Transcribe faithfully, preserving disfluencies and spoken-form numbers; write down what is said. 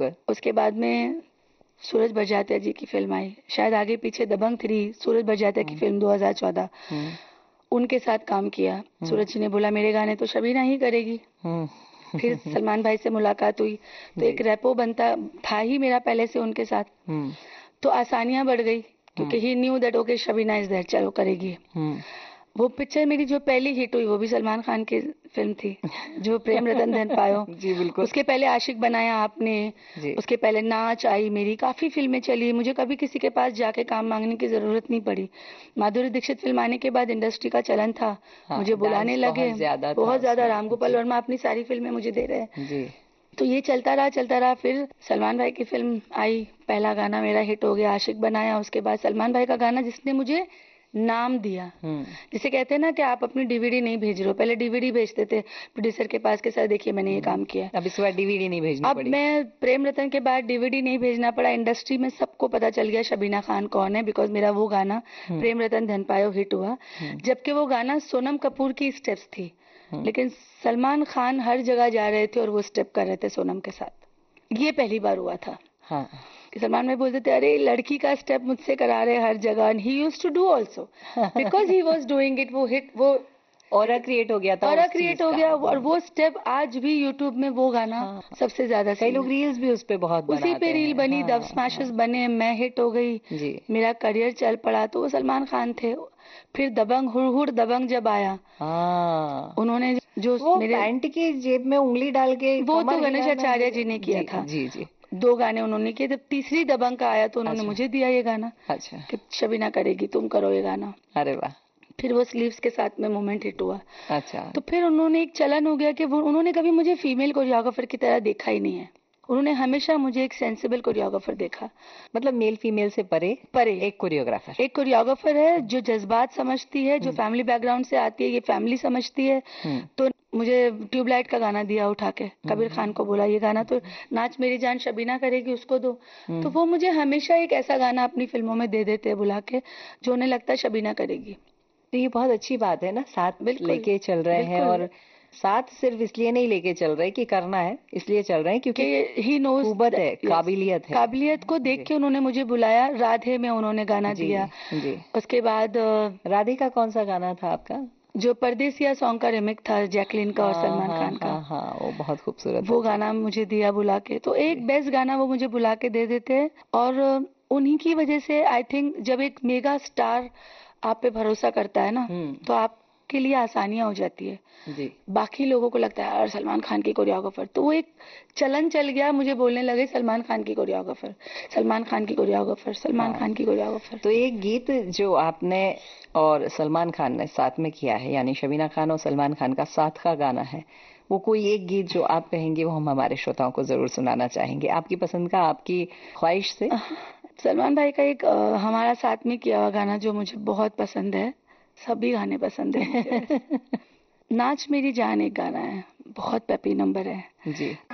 बिल्कुल। उसके बाद में सूरज बड़जात्या जी की फिल्म आई, शायद आगे पीछे दबंग थ्री, सूरज बड़जात्या की फिल्म दो हज़ार चौदह, उनके साथ काम किया। सूरज जी ने बोला मेरे गाने तो शबीना ही करेगी। फिर सलमान भाई से मुलाकात हुई तो एक रेपो बनता था ही मेरा पहले से उनके साथ, तो आसानियां बढ़ गई क्योंकि ही knew that okay Shabina is there, चलो करेगी। वो पिक्चर मेरी जो पहली हिट हुई वो भी सलमान खान की फिल्म थी, जो प्रेम रतन धन पायो। जी बिल्कुल। उसके पहले आशिक बनाया आपने, उसके पहले नाच आई मेरी, काफी फिल्में चली, मुझे कभी किसी के पास जाके काम मांगने की जरूरत नहीं पड़ी। माधुरी दीक्षित फिल्म आने के बाद इंडस्ट्री का चलन था, हाँ, मुझे बुलाने लगे बहुत ज्यादा। राम गोपाल वर्मा अपनी सारी फिल्में मुझे दे रहे हैं जी। तो ये चलता रहा चलता रहा फिर सलमान भाई की फिल्म आई, पहला गाना मेरा हिट हो गया, आशिक बनाया। उसके बाद सलमान भाई का गाना जिसने मुझे नाम दिया, जिसे कहते हैं ना कि आप अपनी डीवीडी नहीं भेज रहे हो, पहले डीवीडी भेजते थे प्रोड्यूसर के पास के सर देखिए मैंने ये काम किया, अब इस बार डीवीडी नहीं भेजनी अब पड़ी। मैं प्रेम रतन के बाद डीवीडी नहीं भेजना पड़ा, इंडस्ट्री में सबको पता चल गया शबीना खान कौन है, बिकॉज मेरा वो गाना प्रेम रतन धन पायो हिट हुआ। जबकि वो गाना सोनम कपूर की स्टेप्स थी, लेकिन सलमान खान हर जगह जा रहे थे और वो स्टेप कर रहे थे सोनम के साथ। ये पहली बार हुआ था हाँ। कि सलमान भाई बोलते थे अरे लड़की का स्टेप मुझसे करा रहे हर जगह, and he used to do also because he was doing it. वो हिट, वो ऑरा क्रिएट हो गया था, ऑरा क्रिएट हो गया। और वो स्टेप आज भी यूट्यूब में वो गाना हाँ, सबसे ज्यादा, कई लोग रील्स भी उस पे बहुत बनाते हैं, उसी पे रील बनी, हाँ, दब स्मैशेस हाँ, बने, मैं हिट हो गई जी। मेरा करियर चल पड़ा, तो वो सलमान खान थे। फिर दबंग, हुड़ हुड़ दबंग जब आया हाँ, उन्होंने जो वो मेरे पैंट की जेब में उंगली डाल के, वो तो गणेश आचार्य जी ने किया जी, था जी जी। दो गाने उन्होंने किए। जब तीसरी दबंग का आया तो उन्होंने अच्छा। मुझे दिया ये गाना, अच्छा, कि शबीना करेगी, तुम करो ये गाना। अरे वाह। फिर वो स्लीव्स के साथ में मोमेंट हिट हुआ। अच्छा। तो फिर उन्होंने एक चलन हो गया कि वो उन्होंने कभी मुझे फीमेल कोरियोग्राफर की तरह देखा ही नहीं है, उन्होंने हमेशा मुझे एक सेंसिबल कोरियोग्राफर देखा। मतलब मेल फीमेल से परे परे एक कोरियोग्राफर, एक कोरियोग्राफर है जो जज्बात समझती है, जो फैमिली बैकग्राउंड से आती है, ये फैमिली समझती है। तो मुझे ट्यूबलाइट का गाना दिया उठा के, कबीर खान को बोला ये गाना तो नाच मेरी जान शबीना करेगी, उसको दो। तो वो मुझे हमेशा एक ऐसा गाना अपनी फिल्मों में दे देते हैं बुला के जो उन्हें लगता है शबीना करेगी। तो ये बहुत अच्छी बात है ना, साथ लेके चल रहे हैं, और साथ सिर्फ इसलिए नहीं लेके चल रहे कि करना है, इसलिए चल रहे हैं क्योंकि ही नोज कुवत है, काबिलियत है। काबिलियत को देख के उन्होंने मुझे बुलाया। राधे में उन्होंने गाना जी, दिया जी। उसके बाद राधे का कौन सा गाना था आपका? जो परदेसिया सॉन्ग का रिमिक था जैकलीन का और सलमान हाँ, खान का हाँ, हाँ, वो बहुत खूबसूरत, वो गाना मुझे दिया बुला के। तो एक बेस्ट गाना वो मुझे बुला के दे देते, और उन्हीं की वजह से आई थिंक जब एक मेगा स्टार आप पे भरोसा करता है ना तो आपके लिए आसानियां हो जाती है जी। बाकी लोगों को लगता है यार सलमान खान की कोरियोग्राफर, तो वो एक चलन चल गया, मुझे बोलने लगे सलमान खान की कोरियोग्राफर, सलमान खान की कोरियोग्राफर, सलमान खान की कोरियोग्राफर। तो एक गीत जो आपने और सलमान खान ने साथ में किया है, यानी शबीना खान और सलमान खान का साथ का गाना है, वो कोई एक गीत जो आप कहेंगे वो हम हमारे श्रोताओं को जरूर सुनाना चाहेंगे, आपकी पसंद का, आपकी ख्वाहिश से? सलमान भाई का एक आ, हमारा साथ में किया हुआ गाना जो मुझे बहुत पसंद है, सभी गाने पसंद है नाच मेरी जान एक गाना है, बहुत पेपी नंबर है जी।